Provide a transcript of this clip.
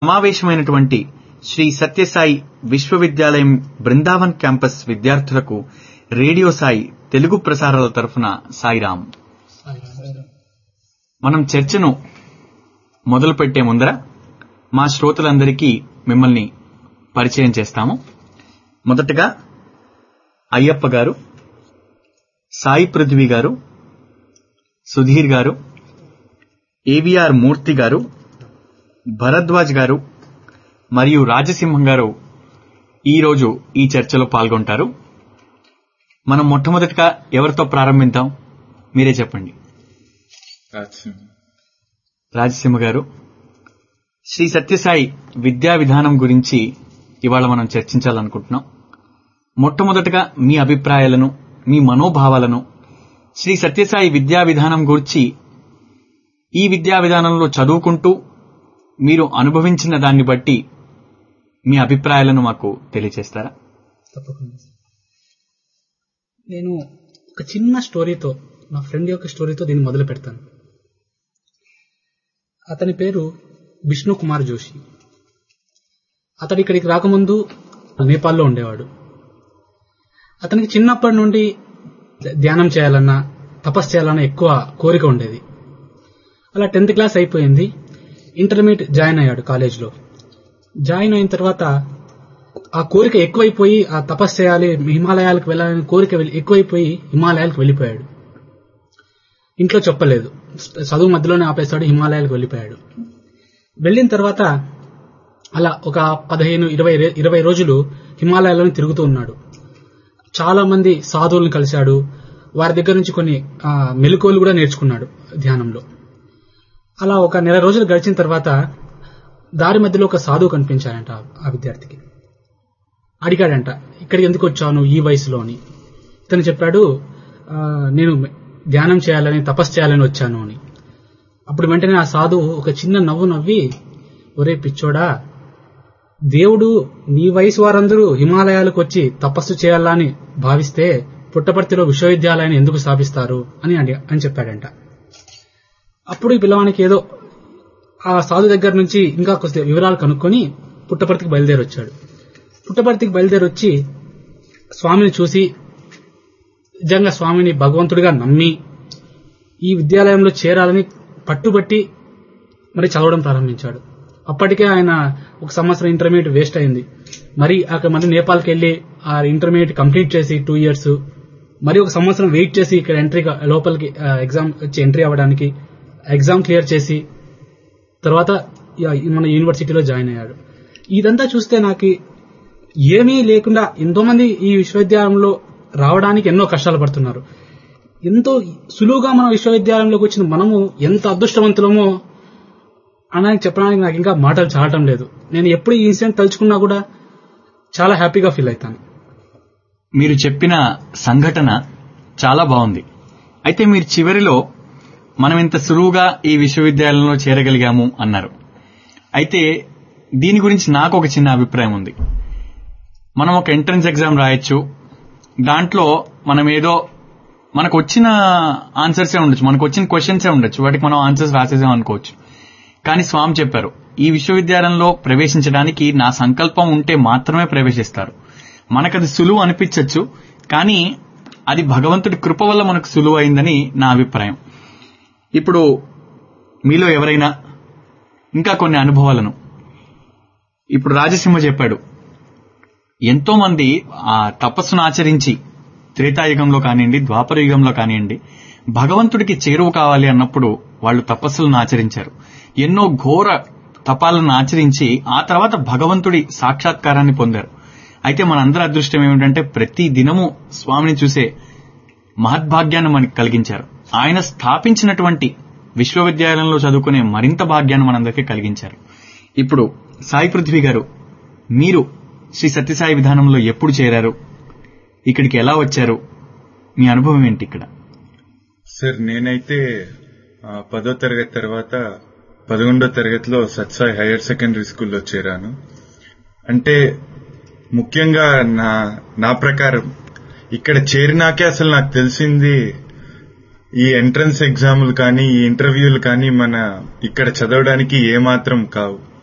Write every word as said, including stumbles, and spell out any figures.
సమావేశమైనటువంటి శ్రీ సత్యసాయి విశ్వవిద్యాలయం బృందావన్ క్యాంపస్ విద్యార్థులకు రేడియో సాయి తెలుగు ప్రసారాల తరఫున సాయిరాం. మనం చర్చను మొదలు పెట్టే ముందర మా శ్రోతలందరికీ మిమ్మల్ని పరిచయం చేస్తాము. మొదటగా అయ్యప్ప గారు, సాయి పృథ్వీ గారు, సుధీర్ గారు, ఏవిఆర్ మూర్తి గారు, భరద్వాజ్ గారు మరియు రాజసింహం గారు ఈరోజు ఈ చర్చలో పాల్గొంటారు. మనం మొట్టమొదటిగా ఎవరితో ప్రారంభిద్దాం, మీరే చెప్పండి. రాజసింహ గారు, శ్రీ సత్యసాయి విద్యా విధానం గురించి ఇవాళ మనం చర్చించాలనుకుంటున్నాం. మొట్టమొదటగా మీ అభిప్రాయాలను, మీ మనోభావాలను శ్రీ సత్యసాయి విద్యా విధానం గురించి, ఈ విద్యా విధానంలో చదువుకుంటూ మీరు అనుభవించిన దాన్ని బట్టి మీ అభిప్రాయాలను మాకు తెలియజేస్తారా? తప్పకుండా. నేను ఒక చిన్న స్టోరీతో, మా ఫ్రెండ్ యొక్క స్టోరీతో దీన్ని మొదలు పెడతాను. అతని పేరు విష్ణు కుమార్ జోషి. అతడు ఇక్కడికి రాకముందు నేపాల్లో ఉండేవాడు. అతనికి చిన్నప్పటి నుండి ధ్యానం చేయాలన్నా, తపస్సు చేయాలన్నా ఎక్కువ కోరిక ఉండేది. అలా టెన్త్ క్లాస్ అయిపోయింది, ఇంటర్మీడియట్ జాయిన్ అయ్యాడు కాలేజ్లో. జాయిన్ అయిన తర్వాత ఆ కోరిక ఎక్కువైపోయి, ఆ తపస్సు చేయాలి, హిమాలయాలకు వెళ్ళాలని కోరిక ఎక్కువైపోయి హిమాలయాలకు వెళ్ళిపోయాడు. ఇంట్లో చెప్పలేదు, చదువు మధ్యలోనే ఆపేశాడు, హిమాలయాలకు వెళ్ళిపోయాడు. వెళ్ళిన తర్వాత అలా ఒక పదిహేను ఇరవై ఇరవై రోజులు హిమాలయాలను తిరుగుతూ ఉన్నాడు. చాలా మంది సాధువులను కలిశాడు, వారి దగ్గర నుంచి కొన్ని మెలకువలు కూడా నేర్చుకున్నాడు ధ్యానంలో. అలా ఒక నెల రోజులు గడిచిన తర్వాత దారి మధ్యలో ఒక సాధువు కనిపించాడంట ఆ విద్యార్థికి. అడిగాడంట, ఇక్కడికి ఎందుకు వచ్చాను ఈ వయసులో అని. ఇతను చెప్పాడు, నేను ధ్యానం చేయాలని, తపస్సు చేయాలని వచ్చాను అని. అప్పుడు వెంటనే ఆ సాధువు ఒక చిన్న నవ్వు నవ్వి, ఒరే పిచ్చోడా, దేవుడు నీ వయసు వారందరూ హిమాలయాలకు వచ్చి తపస్సు చేయాలని భావిస్తే పుట్టపర్తిలో విశ్వవిద్యాలయాన్ని ఎందుకు స్థాపిస్తారు అని అని చెప్పాడంట. అప్పుడు ఈ పిల్లవానికి ఏదో ఆ సాధు దగ్గర నుంచి ఇంకా కొద్ది వివరాలు కనుక్కొని పుట్టపర్తికి బయలుదేరి వచ్చాడు. పుట్టపర్తికి బయలుదేరి వచ్చి స్వామిని చూసి, నిజంగా స్వామిని భగవంతుడిగా నమ్మి ఈ విద్యాలయంలో చేరాలని పట్టుబట్టి మరి చదవడం ప్రారంభించాడు. అప్పటికే ఆయన ఒక సంవత్సరం ఇంటర్మీడియట్ వేస్ట్ అయింది. మరి అక్కడ మళ్ళీ నేపాల్కి వెళ్లి ఆ ఇంటర్మీడియట్ కంప్లీట్ చేసి టూ ఇయర్స్ మరి ఒక సంవత్సరం వెయిట్ చేసి ఇక్కడ ఎంట్రీ లోపలికి ఎగ్జామ్ వచ్చి ఎంట్రీ అవ్వడానికి ఎగ్జామ్ క్లియర్ చేసి తర్వాత మన యూనివర్సిటీలో జాయిన్ అయ్యాడు. ఇదంతా చూస్తే నాకు ఏమీ లేకుండా ఎంతో మంది ఈ విశ్వవిద్యాలయంలో రావడానికి ఎన్నో కష్టాలు పడుతున్నారు. ఎంతో సులువుగా మనం విశ్వవిద్యాలయంలోకి వచ్చిన మనము ఎంత అదృష్టవంతులమో అని చెప్పడానికి నాకు ఇంకా మాటలు చాలటం లేదు. నేను ఎప్పుడు ఈ ఇన్సిడెంట్ తలుచుకున్నా కూడా చాలా హ్యాపీగా ఫీల్ అవుతాను. మీరు చెప్పిన సంఘటన చాలా బాగుంది. అయితే మీరు చివరిలో మనం ఇంత సులువుగా ఈ విశ్వవిద్యాలయంలో చేరగలిగాము అన్నారు. అయితే దీని గురించి నాకు ఒక చిన్న అభిప్రాయం ఉంది. మనం ఒక ఎంట్రన్స్ ఎగ్జామ్ రాయొచ్చు, దాంట్లో మనం ఏదో మనకు వచ్చిన ఆన్సర్సే ఉండొచ్చు, మనకు వచ్చిన క్వశ్చన్సే ఉండొచ్చు, వాటికి మనం ఆన్సర్స్ రాసేసాం అనుకోవచ్చు. కానీ స్వామి చెప్పారు, ఈ విశ్వవిద్యాలయంలో ప్రవేశించడానికి నా సంకల్పం ఉంటే మాత్రమే ప్రవేశిస్తారు. మనకది సులువు అనిపించవచ్చు, కానీ అది భగవంతుడి కృప వల్ల మనకు సులువు అయిందని నా అభిప్రాయం. ఇప్పుడు మీలో ఎవరైనా ఇంకా కొన్ని అనుభవాలను, ఇప్పుడు రాజసింహ చెప్పాడు, ఎంతో మంది ఆ తపస్సును ఆచరించి త్రేతాయుగంలో కానివ్వండి, ద్వాపర యుగంలో కానివ్వండి, భగవంతుడికి చేరువ కావాలి అన్నప్పుడు వాళ్ళు తపస్సులను ఆచరించారు. ఎన్నో ఘోర తపాలను ఆచరించి ఆ తర్వాత భగవంతుడి సాక్షాత్కారాన్ని పొందారు. అయితే మనందరి అదృష్టం ఏమిటంటే ప్రతి దినము స్వామిని చూసే మహద్భాగ్యాన్ని మనకు కలిగించారు. ఆయన స్థాపించినటువంటి విశ్వవిద్యాలయంలో చదువుకునే మరింత భాగ్యాన్ని మనందరికీ కలిగించారు. ఇప్పుడు సాయి పృథ్వీ గారు, మీరు శ్రీ సత్యసాయి విధానంలో ఎప్పుడు చేరారు, ఇక్కడికి ఎలా వచ్చారు, మీ అనుభవం ఏంటి ఇక్కడ? సార్, నేనైతే పదో తరగతి తర్వాత పదకొండో తరగతిలో సత్సాయి హైయర్ సెకండరీ స్కూల్లో చేరాను. అంటే ముఖ్యంగా నా నా ప్రకారం ఇక్కడ చేరినాకే అసలు నాకు తెలిసింది ఈ ఎంట్రన్స్ ఎగ్జాములు కానీ ఈ ఇంటర్వ్యూలు కానీ మన ఇక్కడ చదవడానికి ఏమాత్రం కావు.